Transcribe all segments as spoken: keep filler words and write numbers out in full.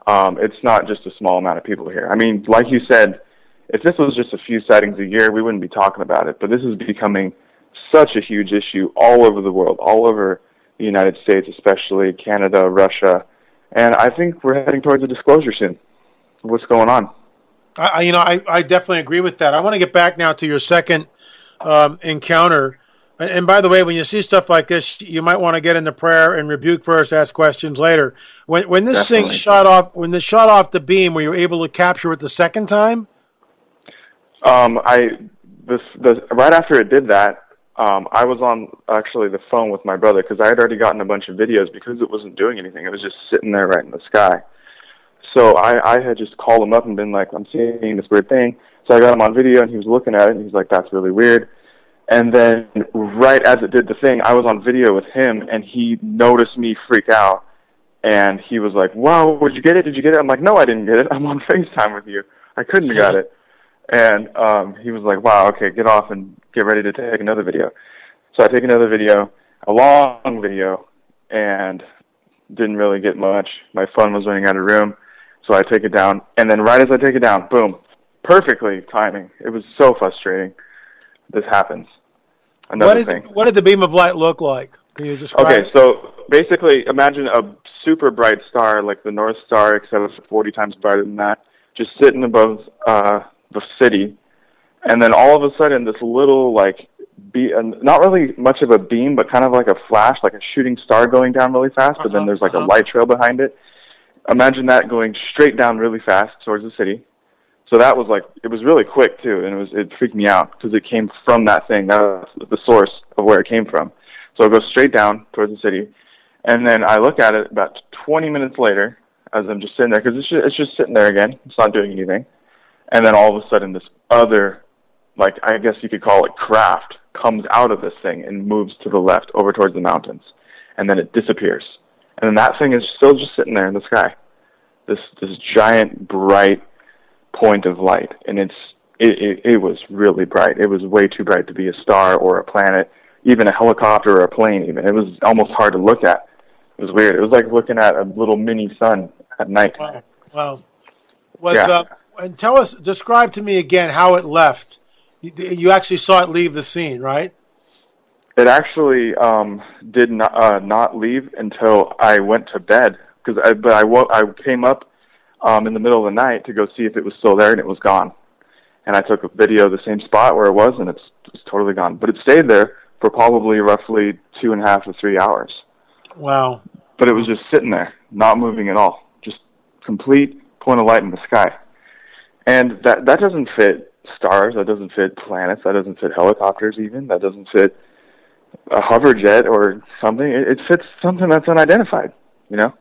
Um, it's not just a small amount of people here. I mean, like you said, if this was just a few sightings a year, we wouldn't be talking about it. But this is becoming such a huge issue all over the world, all over the United States, especially Canada, Russia. And I think we're heading towards a disclosure soon. What's going on? I, you know, I, I definitely agree with that. I want to get back now to your second um, encounter. And by the way, when you see stuff like this, you might want to get into prayer and rebuke first, ask questions later. When when this Definitely. thing shot off, when this shot off the beam, were you able to capture it the second time? Um, I this the right after it did that, um, I was on actually the phone with my brother because I had already gotten a bunch of videos because it wasn't doing anything. It was just sitting there right in the sky. So I, I had just called him up and been like, I'm seeing this weird thing. So I got him on video and he was looking at it and he's like, that's really weird. And then right as it did the thing, I was on video with him, and he noticed me freak out. And he was like, wow, did you get it? Did you get it? I'm like, no, I didn't get it. I'm on FaceTime with you. I couldn't have got it. And um, he was like, wow, okay, get off and get ready to take another video. So I take another video, a long video, and didn't really get much. My phone was running out of room, so I take it down. And then right as I take it down, boom, perfectly timing. It was so frustrating. This happens. Another What, is, thing. what did the beam of light look like? Can you describe Okay, it? so basically imagine a super bright star like the North Star, except it's forty times brighter than that, just sitting above uh, the city. And then all of a sudden this little, like, be, uh, not really much of a beam, but kind of like a flash, like a shooting star going down really fast, uh-huh, but then there's like uh-huh. a light trail behind it. Imagine that going straight down really fast towards the city. So that was like, it was really quick too, and it was it freaked me out because it came from that thing. That was the source of where it came from. So it goes straight down towards the city, and then I look at it about twenty minutes later as I'm just sitting there because it's just, it's just sitting there again. It's not doing anything, and then all of a sudden this other, like I guess you could call it craft, comes out of this thing and moves to the left over towards the mountains, and then it disappears, and then that thing is still just sitting there in the sky. This this giant bright point of light, and it's it, it, it was really bright. It was way too bright to be a star or a planet, even a helicopter or a plane even. It was almost hard to look at. It was weird. It was like looking at a little mini sun at night. Wow. Wow. Was, Yeah. uh, and tell us, describe to me again how it left. You, you actually saw it leave the scene, right? It actually um, did not uh, not leave until I went to bed. Because I, but I, wo- I came up um, in the middle of the night to go see if it was still there, and it was gone. And I took a video of the same spot where it was, and it's, it's totally gone. But it stayed there for probably roughly two and a half to three hours. Wow. But it was just sitting there, not moving at all. Just complete point of light in the sky. And that that doesn't fit stars. That doesn't fit planets. That doesn't fit helicopters even. That doesn't fit a hover jet or something. It, it fits something that's unidentified, you know?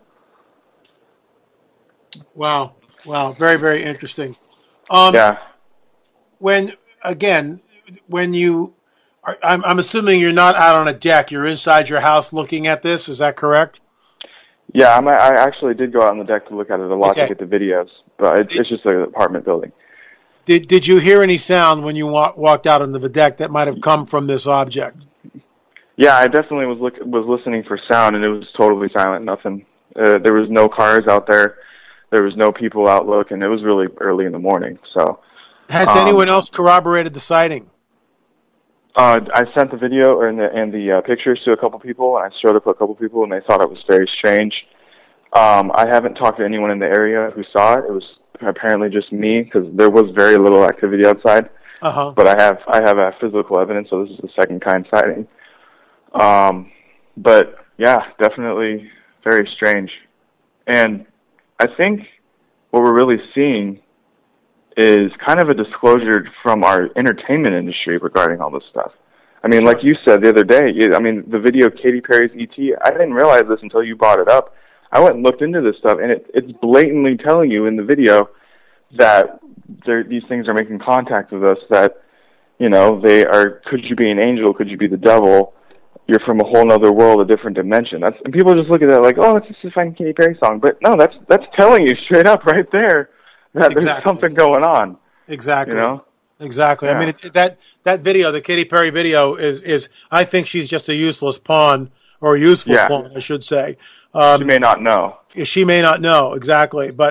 Wow. Wow. Very, very interesting. Um, Yeah. When, again, when you, are, I'm, I'm assuming you're not out on a deck. You're inside your house looking at this. Is that correct? Yeah, I'm, I actually did go out on the deck to look at it a lot Okay. to get the videos, but it, it's just an apartment building. Did Did you hear any sound when you wa- walked out onto the deck that might have come from this object? Yeah, I definitely was look, was listening for sound, and it was totally silent. Nothing. Uh, there was no cars out there. There was no people out looking. It was really early in the morning. So, Has um, anyone else corroborated the sighting? uh, I sent the video and the and the uh, pictures to a couple people, and I showed it to a couple people, and they thought it was very strange. Um, I haven't talked to anyone in the area who saw it. It was apparently just me because there was very little activity outside. Uh-huh. But I have I have a physical evidence, so this is the second kind sighting. Um, but yeah, definitely very strange. And I think what we're really seeing is kind of a disclosure from our entertainment industry regarding all this stuff. I mean, like you said the other day, you, I mean, the video of Katy Perry's E T, I didn't realize this until you brought it up. I went and looked into this stuff, and it, it's blatantly telling you in the video that these things are making contact with us, that, you know, they are, could you be an angel, could you be the devil, you're from a whole other world, a different dimension. That's, and people just look at that like, oh, it's just a fine Katy Perry song. But no, that's that's telling you straight up right there that Exactly. there's something going on. Exactly. You know? Exactly. Yeah. I mean, it, that that video, the Katy Perry video, is is I think she's just a useless pawn, or a useful Yeah. pawn, I should say. Um, She may not know. She may not know exactly, but